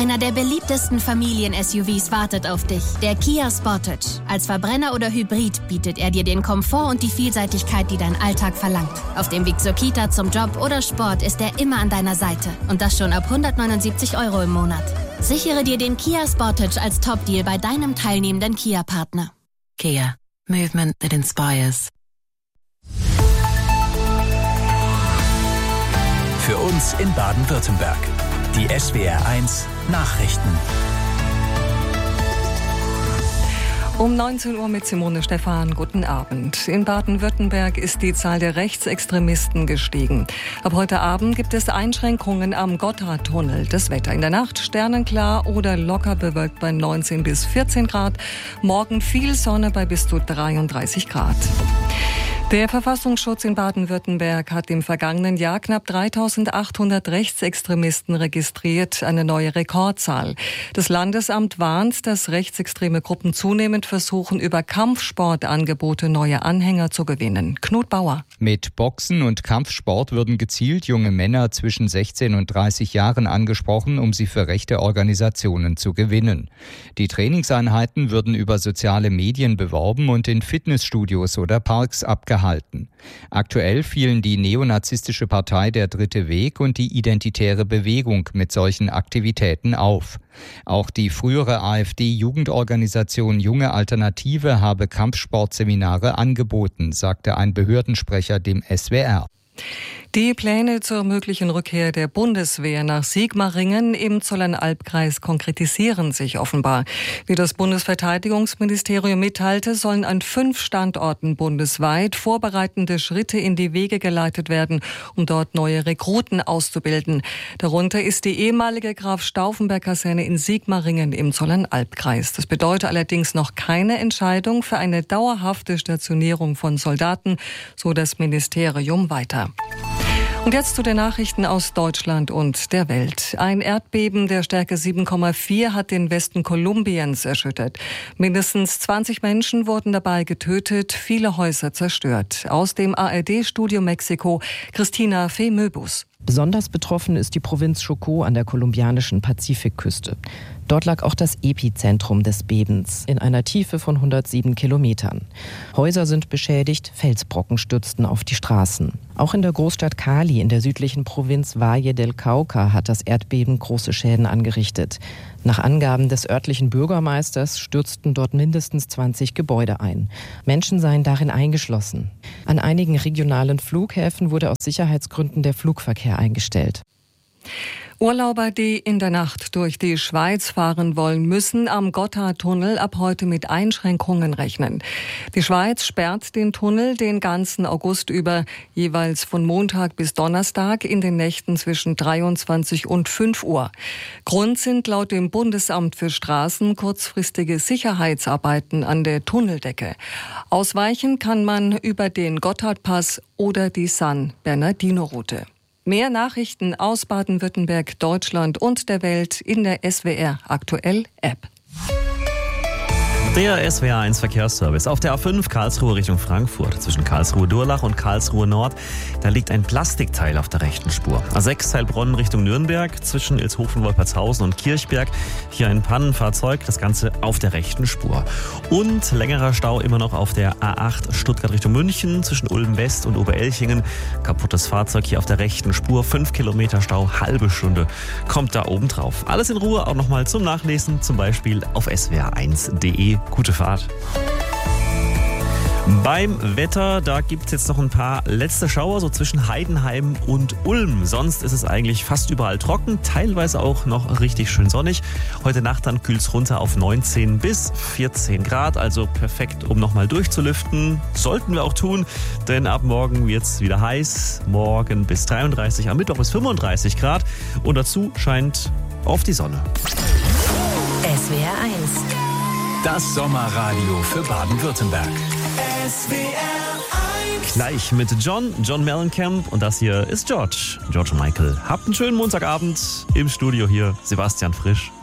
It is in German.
Einer der beliebtesten Familien-SUVs wartet auf dich. Der Kia Sportage. Als Verbrenner oder Hybrid bietet er dir den Komfort und die Vielseitigkeit, die dein Alltag verlangt. Auf dem Weg zur Kita, zum Job oder Sport ist er immer an deiner Seite. Und das schon ab 179 € im Monat. Sichere dir den Kia Sportage als Top-Deal bei deinem teilnehmenden Kia-Partner. Kia. Movement that inspires. Für uns in Baden-Württemberg. Die SWR1 Nachrichten. Um 19 Uhr mit Simone Stephan. Guten Abend. In Baden-Württemberg ist die Zahl der Rechtsextremisten gestiegen. Ab heute Abend gibt es Einschränkungen am Gotthardtunnel. Das Wetter in der Nacht sternenklar oder locker bewölkt bei 19 bis 14 Grad. Morgen viel Sonne bei bis zu 33 Grad. Der Verfassungsschutz in Baden-Württemberg hat im vergangenen Jahr knapp 3.800 Rechtsextremisten registriert, eine neue Rekordzahl. Das Landesamt warnt, dass rechtsextreme Gruppen zunehmend versuchen, über Kampfsportangebote neue Anhänger zu gewinnen. Knut Bauer. Mit Boxen und Kampfsport würden gezielt junge Männer zwischen 16 und 30 Jahren angesprochen, um sie für rechte Organisationen zu gewinnen. Die Trainingseinheiten würden über soziale Medien beworben und in Fitnessstudios oder Parks abgehalten. Aktuell fielen die neonazistische Partei Der Dritte Weg und die Identitäre Bewegung mit solchen Aktivitäten auf. Auch die frühere AfD-Jugendorganisation Junge Alternative habe Kampfsportseminare angeboten, sagte ein Behördensprecher dem SWR. Die Pläne zur möglichen Rückkehr der Bundeswehr nach Sigmaringen im Zollernalbkreis konkretisieren sich offenbar. Wie das Bundesverteidigungsministerium mitteilte, sollen an 5 Standorten bundesweit vorbereitende Schritte in die Wege geleitet werden, um dort neue Rekruten auszubilden. Darunter ist die ehemalige Graf-Stauffenberg-Kaserne in Sigmaringen im Zollernalbkreis. Das bedeutet allerdings noch keine Entscheidung für eine dauerhafte Stationierung von Soldaten, so das Ministerium weiter. Und jetzt zu den Nachrichten aus Deutschland und der Welt. Ein Erdbeben der Stärke 7,4 hat den Westen Kolumbiens erschüttert. Mindestens 20 Menschen wurden dabei getötet, viele Häuser zerstört. Aus dem ARD-Studio Mexiko, Christina Fee-Möbus. Besonders betroffen ist die Provinz Chocó an der kolumbianischen Pazifikküste. Dort lag auch das Epizentrum des Bebens in einer Tiefe von 107 Kilometern. Häuser sind beschädigt, Felsbrocken stürzten auf die Straßen. Auch in der Großstadt Cali in der südlichen Provinz Valle del Cauca hat das Erdbeben große Schäden angerichtet. Nach Angaben des örtlichen Bürgermeisters stürzten dort mindestens 20 Gebäude ein. Menschen seien darin eingeschlossen. An einigen regionalen Flughäfen wurde aus Sicherheitsgründen der Flugverkehr eingestellt. Urlauber, die in der Nacht durch die Schweiz fahren wollen, müssen am Gotthardtunnel ab heute mit Einschränkungen rechnen. Die Schweiz sperrt den Tunnel den ganzen August über, jeweils von Montag bis Donnerstag in den Nächten zwischen 23 und 5 Uhr. Grund sind laut dem Bundesamt für Straßen kurzfristige Sicherheitsarbeiten an der Tunneldecke. Ausweichen kann man über den Gotthardpass oder die San Bernardino-Route. Mehr Nachrichten aus Baden-Württemberg, Deutschland und der Welt in der SWR Aktuell App. Der SWR1 Verkehrsservice. Auf der A5 Karlsruhe Richtung Frankfurt zwischen Karlsruhe-Durlach und Karlsruhe-Nord. Da liegt ein Plastikteil auf der rechten Spur. A6 Heilbronn Richtung Nürnberg zwischen Ilshofen-Wolpertshausen und Kirchberg. Hier ein Pannenfahrzeug, das Ganze auf der rechten Spur. Und längerer Stau immer noch auf der A8 Stuttgart Richtung München zwischen Ulm-West und Oberelchingen. Kaputtes Fahrzeug hier auf der rechten Spur. 5 Kilometer Stau, halbe Stunde kommt da oben drauf. Alles in Ruhe auch nochmal zum Nachlesen, zum Beispiel auf swr1.de. Gute Fahrt. Beim Wetter, da gibt es jetzt noch ein paar letzte Schauer, so zwischen Heidenheim und Ulm. Sonst ist es eigentlich fast überall trocken, teilweise auch noch richtig schön sonnig. Heute Nacht dann kühlt es runter auf 19 bis 14 Grad, also perfekt, um nochmal durchzulüften. Sollten wir auch tun, denn ab morgen wird es wieder heiß. Morgen bis 33, am Mittwoch bis 35 Grad und dazu scheint oft die Sonne. SWR 1. Das Sommerradio für Baden-Württemberg. SWR1. Gleich mit John Mellencamp und das hier ist George Michael. Habt einen schönen Montagabend im Studio hier, Sebastian Frisch.